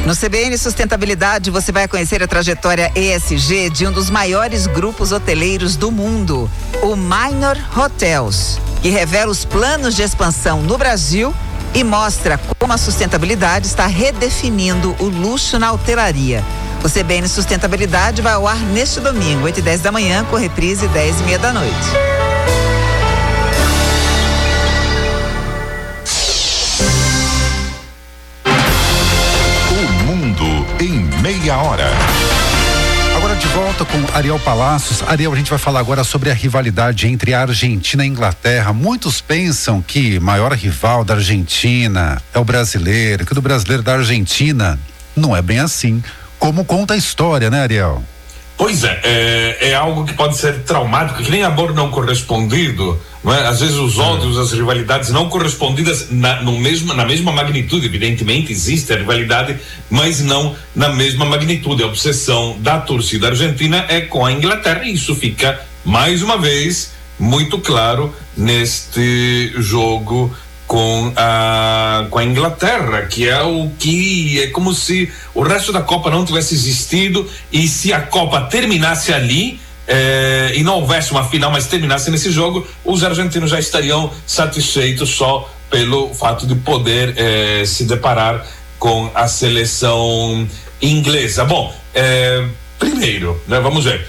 No CBN Sustentabilidade, você vai conhecer a trajetória ESG de um dos maiores grupos hoteleiros do mundo, o Minor Hotels, que revela os planos de expansão no Brasil e mostra como a sustentabilidade está redefinindo o luxo na hotelaria. O CBN Sustentabilidade vai ao ar neste domingo, 8h10 da manhã, com reprise 10h30 da noite. Em meia hora. Agora de volta com Ariel Palacios. Ariel, a gente vai falar agora sobre a rivalidade entre a Argentina e a Inglaterra. Muitos pensam que o maior rival da Argentina é o brasileiro, que o brasileiro da Argentina não é bem assim, como conta a história, né, Ariel? Pois é algo que pode ser traumático, que nem amor não correspondido, não é? Às vezes os ódios, as rivalidades não correspondidas na mesma magnitude. Evidentemente existe a rivalidade, mas não na mesma magnitude. A obsessão da torcida argentina é com a Inglaterra, e isso fica mais uma vez muito claro neste jogo com a Inglaterra, que é como se o resto da Copa não tivesse existido, e se a Copa terminasse ali e não houvesse uma final, mas terminasse nesse jogo, os argentinos já estariam satisfeitos só pelo fato de poder se deparar com a seleção inglesa. Bom, primeiro, né, vamos ver.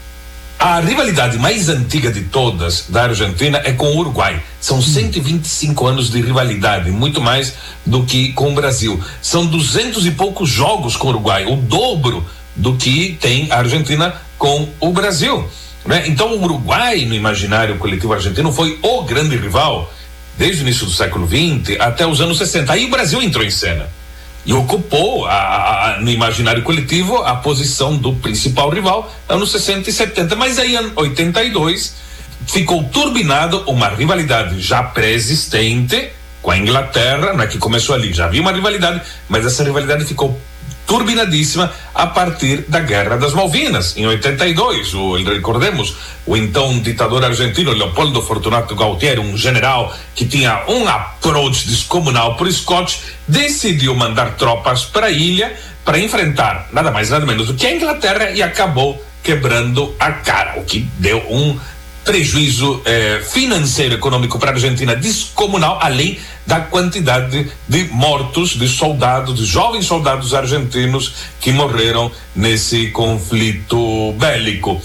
A rivalidade mais antiga de todas da Argentina é com o Uruguai. São 125 anos de rivalidade, muito mais do que com o Brasil. São 200 e poucos jogos com o Uruguai, o dobro do que tem a Argentina com o Brasil, né? Então o Uruguai, no imaginário coletivo argentino, foi o grande rival desde o início do século XX até os anos 60. Aí o Brasil entrou em cena e ocupou no imaginário coletivo a posição do principal rival anos 60 e 70, mas aí em 82 ficou turbinado uma rivalidade já pré-existente com a Inglaterra, não é que começou ali, já havia uma rivalidade, mas essa rivalidade ficou turbinadíssima a partir da Guerra das Malvinas, em 82. Recordemos, o então ditador argentino Leopoldo Fortunato Gautier, um general que tinha um approach descomunal por Scott, decidiu mandar tropas para a ilha para enfrentar nada mais nada menos do que a Inglaterra, e acabou quebrando a cara, o que deu um prejuízo financeiro, econômico para a Argentina descomunal, além da quantidade de mortos, de soldados, de jovens soldados argentinos que morreram nesse conflito bélico.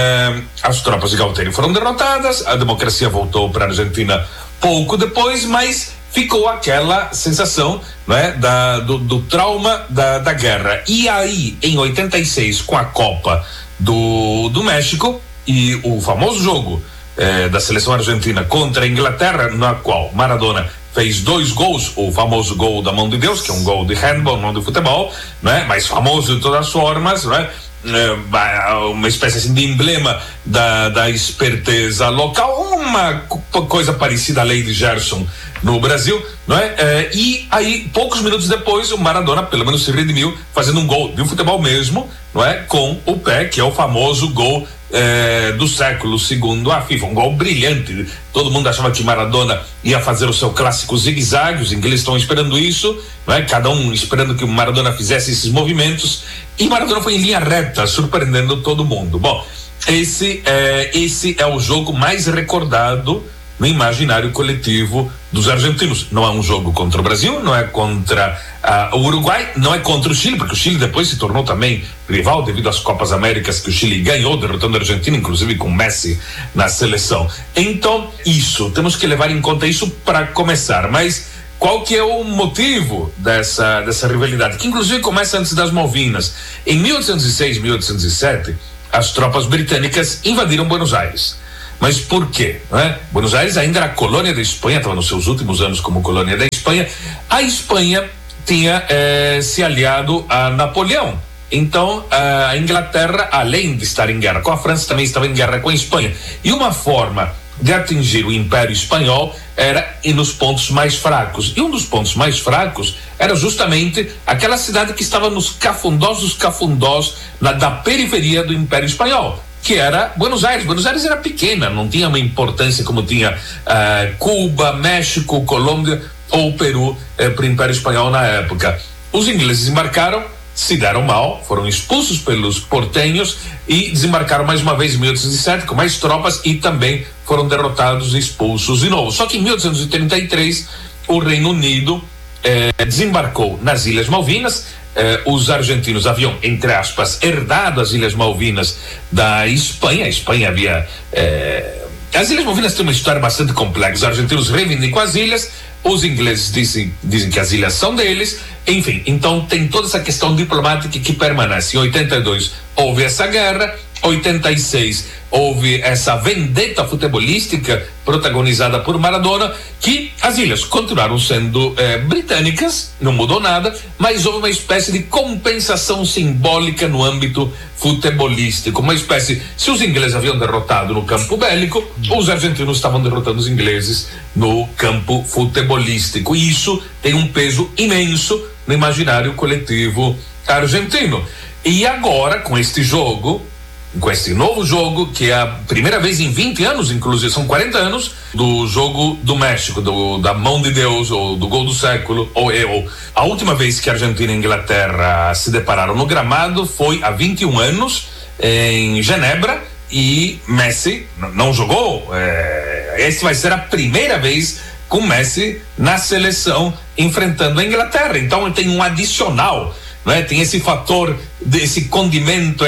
As tropas de Gautier foram derrotadas, a democracia voltou para a Argentina pouco depois, mas ficou aquela sensação, não é, do trauma da guerra. E aí, em 86, com a Copa do México e o famoso jogo da seleção argentina contra a Inglaterra, na qual Maradona fez 2 gols, o famoso gol da mão de Deus, que é um gol de handball, não de futebol, né? Mas famoso de todas as formas, né? Uma espécie assim de emblema da esperteza local, uma coisa parecida à lei de Gerson no Brasil, não é? E aí, poucos minutos depois, o Maradona pelo menos se redimiu fazendo um gol de futebol mesmo, não é? Com o pé, que é o famoso gol do século, segundo a FIFA, um gol brilhante. Todo mundo achava que Maradona ia fazer o seu clássico zigue-zague, os ingleses estão esperando isso, não é? Cada um esperando que o Maradona fizesse esses movimentos, e Maradona foi em linha reta, surpreendendo todo mundo. Bom, esse é o jogo mais recordado no imaginário coletivo dos argentinos. Não é um jogo contra o Brasil, não é contra o Uruguai, não é contra o Chile, porque o Chile depois se tornou também rival devido às Copas Américas que o Chile ganhou, derrotando a Argentina, inclusive com Messi na seleção. Então, temos que levar em conta isso para começar. Mas qual que é o motivo dessa rivalidade, que inclusive começa antes das Malvinas? Em 1806, 1807, as tropas britânicas invadiram Buenos Aires. Mas por quê? Né? Buenos Aires ainda era colônia da Espanha, estava nos seus últimos anos como colônia da Espanha. A Espanha tinha se aliado a Napoleão. Então, a Inglaterra, além de estar em guerra com a França, também estava em guerra com a Espanha. E uma forma de atingir o Império Espanhol era ir nos pontos mais fracos. E um dos pontos mais fracos era justamente aquela cidade que estava nos cafundós dos cafundós, da periferia do Império Espanhol, que era Buenos Aires. Buenos Aires era pequena, não tinha uma importância como tinha Cuba, México, Colômbia ou Peru para o Império Espanhol na época. Os ingleses desembarcaram, se deram mal, foram expulsos pelos portenhos e desembarcaram mais uma vez em 1807 com mais tropas e também foram derrotados e expulsos de novo. Só que em 1833 o Reino Unido desembarcou nas Ilhas Malvinas. Os argentinos haviam, entre aspas, herdado as Ilhas Malvinas da Espanha. A Espanha havia... As Ilhas Malvinas têm uma história bastante complexa. Os argentinos reivindicam as ilhas, os ingleses dizem que as ilhas são deles, enfim, então tem toda essa questão diplomática que permanece. Em 82 houve essa guerra, 86 houve essa vendetta futebolística protagonizada por Maradona, que as ilhas continuaram sendo britânicas, não mudou nada, mas houve uma espécie de compensação simbólica no âmbito futebolístico, uma espécie, se os ingleses haviam derrotado no campo bélico, os argentinos estavam derrotando os ingleses no campo futebolístico, e isso tem um peso imenso no imaginário coletivo argentino. E agora, com este novo jogo, que é a primeira vez em 20 anos, inclusive, são 40 anos, do jogo do México, da mão de Deus, ou do gol do século, ou a última vez que a Argentina e a Inglaterra se depararam no gramado foi há 21 anos, em Genebra, e Messi não jogou. Essa vai ser a primeira vez com Messi na seleção enfrentando a Inglaterra, então tem um adicional, né? Tem esse fator, esse condimento,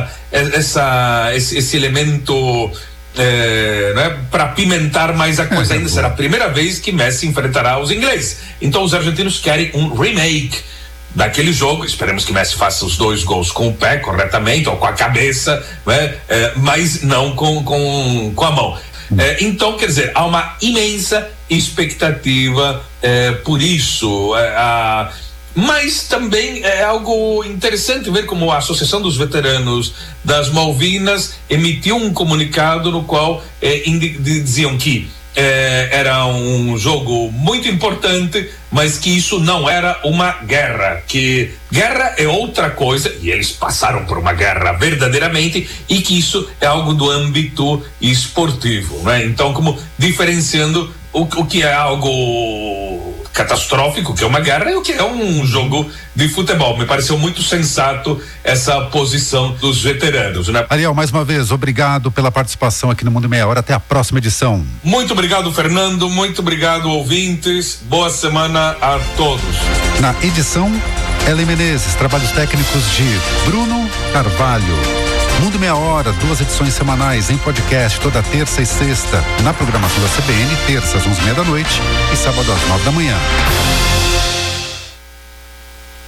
esse elemento né? Para pimentar mais a coisa ainda. Será a primeira vez que Messi enfrentará os ingleses, então os argentinos querem um remake daquele jogo. Esperemos que Messi faça os 2 gols com o pé corretamente ou com a cabeça, né? Mas não com a mão. Então, quer dizer, há uma imensa expectativa por isso. Mas também é algo interessante ver como a Associação dos Veteranos das Malvinas emitiu um comunicado no qual diziam que era um jogo muito importante, mas que isso não era uma guerra, que guerra é outra coisa, e eles passaram por uma guerra verdadeiramente, e que isso é algo do âmbito esportivo, né? Então, como diferenciando o que é algo catastrófico, que é uma guerra, e o que é um jogo de futebol. Me pareceu muito sensato essa posição dos veteranos, né? Ariel, mais uma vez, obrigado pela participação aqui no Mundo em Meia Hora. Até a próxima edição. Muito obrigado, Fernando. Muito obrigado, ouvintes. Boa semana a todos. Na edição, Ellen Menezes, trabalhos técnicos de Bruno Carvalho. Mundo Meia Hora, 2 edições semanais em podcast, toda terça e sexta, na programação da CBN, terça às 11h30 da noite e sábado às 9 da manhã.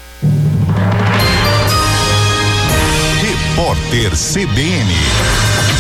Repórter CBN.